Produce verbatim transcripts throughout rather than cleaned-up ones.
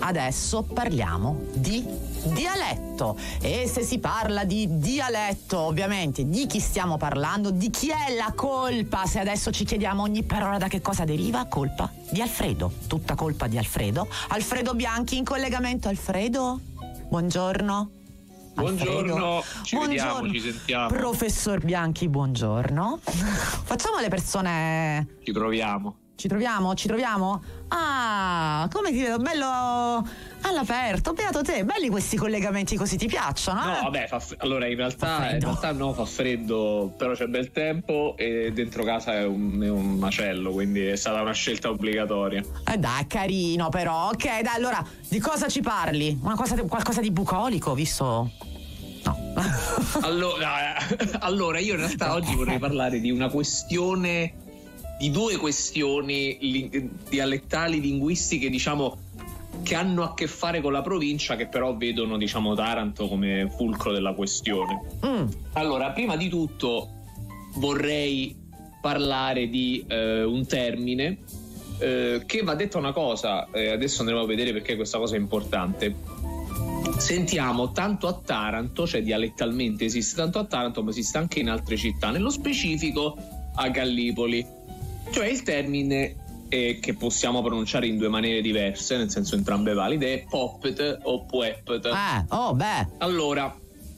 adesso parliamo di dialetto. E se si parla di dialetto, ovviamente di chi stiamo parlando? Di chi è la colpa? Se adesso ci chiediamo ogni parola da che cosa deriva? Colpa di Alfredo, tutta colpa di Alfredo. Alfredo Bianchi in collegamento. Alfredo, buongiorno. Buongiorno, Alfredo. ci Buongiorno. vediamo, ci sentiamo. Professor Bianchi, buongiorno. Facciamo le persone... Ci troviamo. Ci troviamo? Ci troviamo? Ah, come ti vedo? Bello all'aperto. Beato te, belli questi collegamenti così, ti piacciono? No, eh? vabbè, fa f- allora in realtà, in freddo. realtà no, fa freddo, però c'è bel tempo e dentro casa è un, è un macello, quindi è stata una scelta obbligatoria. Eh dai, carino però. Ok, dai, allora, di cosa ci parli? Una cosa, qualcosa di bucolico, visto... No. Allora, allora, io in realtà oggi vorrei parlare di una questione, di due questioni li- dialettali, linguistiche, diciamo, che hanno a che fare con la provincia, che però vedono, diciamo, Taranto come fulcro della questione. Mm. Allora, prima di tutto vorrei parlare di eh, un termine eh, che va detta una cosa, eh, adesso andremo a vedere perché questa cosa è importante. Sentiamo tanto a Taranto, cioè dialettalmente esiste tanto a Taranto, ma esiste anche in altre città, nello specifico a Gallipoli, cioè il termine eh, che possiamo pronunciare in due maniere diverse, nel senso entrambe valide, è poppet o puepet. Eh, oh beh. Allora,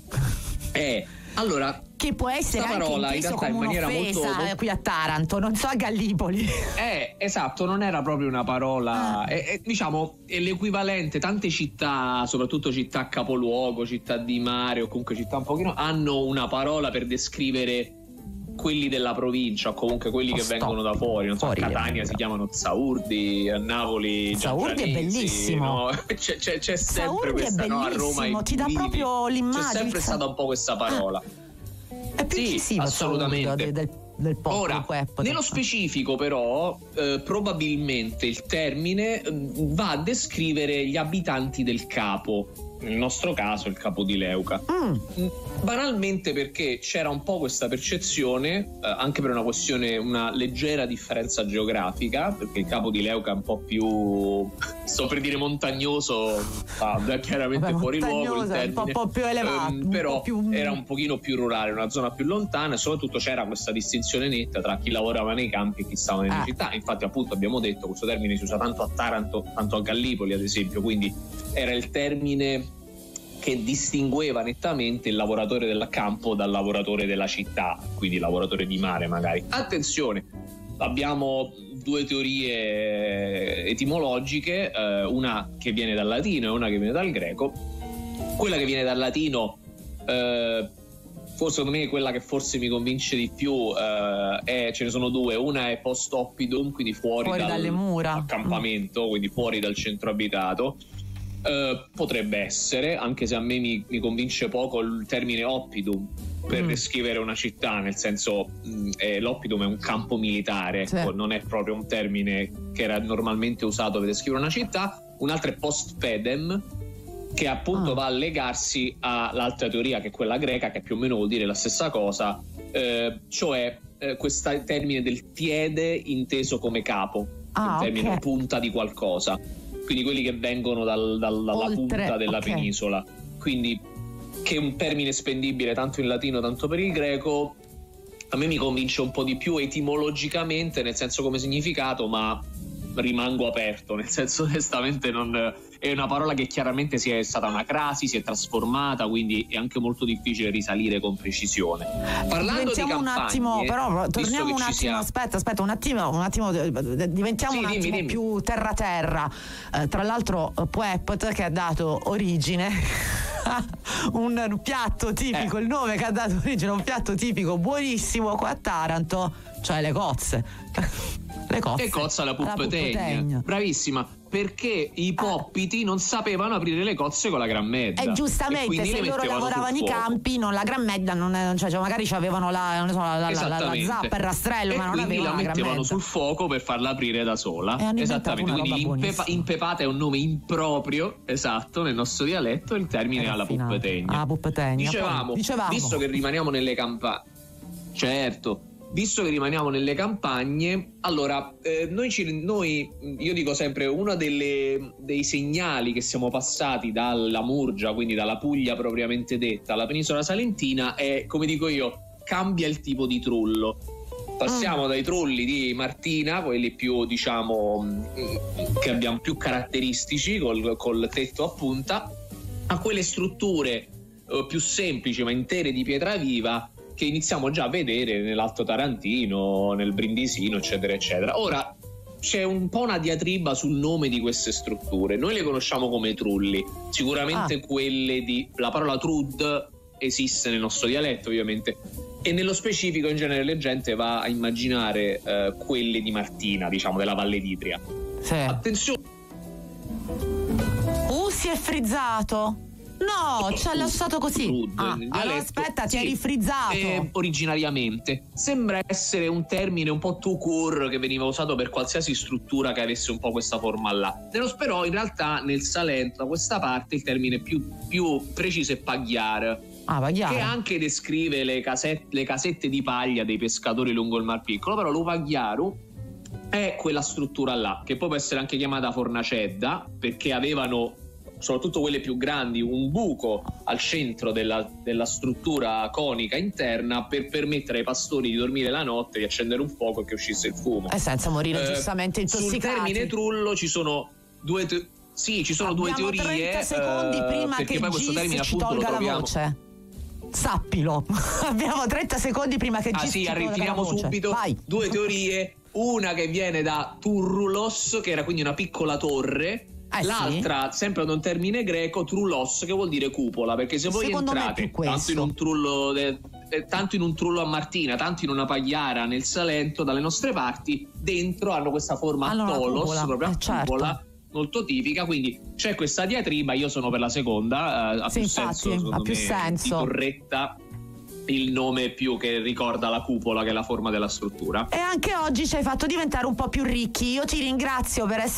è allora Che può essere questa anche parola in inteso realtà in come maniera un'offesa molto eh, qui a Taranto, non so a Gallipoli. Eh, esatto, non era proprio una parola, Ah. è, è, diciamo, è l'equivalente. Tante città, soprattutto città capoluogo, città di mare o comunque città un pochino, hanno una parola per descrivere quelli della provincia o comunque quelli Oh, che stop. vengono da fuori. Non so, a Fuori, Catania eh. si chiamano Zaurdi, a Napoli Zaurdi è Giangianesi, bellissimo. no? c'è, c'è, c'è sempre Zaurdi è questa, no? A Roma bellissimo, i ti dà Guidi. proprio l'immagine. C'è sempre il- stata un po' questa parola. È più Sì, incisivo assolutamente. Zaurdi del, del pop. Ora, web. nello specifico però, eh, probabilmente il termine eh, va a descrivere gli abitanti del Capo, nel nostro caso il Capo di Leuca. Mm. Banalmente perché c'era un po' questa percezione, eh, anche per una questione, una leggera differenza geografica, perché il Capo di Leuca è un po' più, sto per dire montagnoso, ah, chiaramente Vabbè, fuori luogo il montagnoso, termine, un po', un po' più elevato, Ehm, un però po' più... era un pochino più rurale, una zona più lontana, e soprattutto c'era questa distinzione netta tra chi lavorava nei campi e chi stava nelle Ah. città. Infatti, appunto, abbiamo detto questo termine si usa tanto a Taranto, tanto a Gallipoli ad esempio, quindi era il termine che distingueva nettamente il lavoratore del campo dal lavoratore della città, quindi il lavoratore di mare magari. Attenzione, abbiamo due teorie etimologiche, eh, una che viene dal latino e una che viene dal greco. Quella che viene dal latino, eh, forse secondo me quella che forse mi convince di più, eh, è, ce ne sono due, una è post oppidum, quindi fuori, Fuori dal dalle mura. accampamento, quindi fuori dal centro abitato. Uh, potrebbe essere, anche se a me mi, mi convince poco il termine oppidum per Mm. descrivere una città, nel senso mh, eh, l'oppidum è un campo militare, Sì. ecco, non è proprio un termine che era normalmente usato per descrivere una città. Un'altra è post pedem, che appunto Ah. va a legarsi all'altra teoria, che è quella greca, che più o meno vuol dire la stessa cosa, eh, cioè eh, questo termine del piede inteso come capo, Ah, il termine ok. punta di qualcosa, quindi quelli che vengono dal, dal, dalla Oltre, punta della ok. penisola, quindi che è un termine spendibile tanto in latino tanto per il greco. A me mi convince un po' di più etimologicamente, nel senso come significato, ma rimango aperto, nel senso onestamente non è una parola che chiaramente si è stata una crasi, si è trasformata, quindi è anche molto difficile risalire con precisione. Parlando di diventiamo un campagne, attimo, però visto torniamo che un ci attimo, siamo- aspetta, aspetta un attimo, un attimo, eh, diventiamo Sì, un dimmi, attimo dimmi. più terra terra. Eh, tra l'altro eh, Puepet, che ha dato origine a un piatto tipico, Eh. il nome che ha dato origine a un piatto tipico buonissimo qua a Taranto, cioè le cozze. Le cozze. E cozza la Alla puppetegna. puppetegna. Bravissima, perché i poppiti non sapevano aprire le cozze con la grammedda. E E giustamente, quindi se le loro mettevano sul lavoravano i fuoco. campi, non la grammedda, non è, cioè, cioè, magari avevano la, non so, la, la, la, la Esattamente. zappa, il rastrello, e ma non quindi avevano la la mettevano grammedda. sul fuoco per farla aprire da sola. E hanno inventato Esattamente, una quindi roba impepa- buonissima. impepata è un nome improprio, esatto, nel nostro dialetto, il termine È alla raffinato. puppetegna. Ah, puppetegna. Dicevamo, Poi, dicevamo. visto che rimaniamo nelle campagne, certo, visto che rimaniamo nelle campagne, allora eh, noi, ci, noi io dico sempre, uno delle, dei segnali che siamo passati dalla Murgia, quindi dalla Puglia propriamente detta, alla penisola salentina, è, come dico io, cambia il tipo di trullo. Passiamo dai trulli di Martina, quelli più, diciamo, che abbiamo più caratteristici, col, col tetto a punta, a quelle strutture eh, più semplici ma intere di pietra viva che iniziamo già a vedere nell'Alto Tarantino, nel Brindisino, eccetera, eccetera. Ora c'è un po' una diatriba sul nome di queste strutture. Noi le conosciamo come trulli, sicuramente ah. quelle di... la parola trud esiste nel nostro dialetto, ovviamente, e nello specifico in genere la gente va a immaginare eh, quelle di Martina, diciamo, della Valle d'Itria. Sì. Attenzione. Uh, si è frizzato. No, ci ha lasciato così. Trud, ah, allora aspetta, ti sì, eri frizzato. Eh, originariamente sembra essere un termine un po' tout court che veniva usato per qualsiasi struttura che avesse un po' questa forma là. Nello però in realtà nel Salento, da questa parte, il termine più, più preciso è paghiar, ah, paghiar, che anche descrive le casette, le casette di paglia dei pescatori lungo il Mar Piccolo. Però lo paghiaru è quella struttura là, che poi può essere anche chiamata fornacedda, perché avevano, soprattutto quelle più grandi, un buco al centro della, della struttura conica interna per permettere ai pastori di dormire la notte, di accendere un fuoco e che uscisse il fumo. E senza morire eh, giustamente intossicati. Sul termine trullo ci sono due te- sì, ci sono Abbiamo due teorie. trenta secondi eh, prima perché che poi questo Gis termine ci appunto tolga lo la troviamo. voce. Sappilo. Abbiamo trenta secondi prima che Gis Ah sì, ci tolga arriviamo la voce. subito. Vai. Due teorie, una che viene da Turrulos, che era quindi una piccola torre. Eh L'altra, sì, sempre ad un termine greco, trullos, che vuol dire cupola, perché se voi secondo entrate tanto in un trullo de, eh, tanto in un trullo a Martina, tanto in una pagliara nel Salento, dalle nostre parti, dentro hanno questa forma allora, a tolos, cupola, proprio a eh, cupola, certo, molto tipica. Quindi c'è questa diatriba, io sono per la seconda, eh, ha sì, più infatti, senso, ha più me, senso. di torretta, il nome più che ricorda la cupola, che è la forma della struttura. E anche oggi ci hai fatto diventare un po' più ricchi. Io ti ringrazio per essere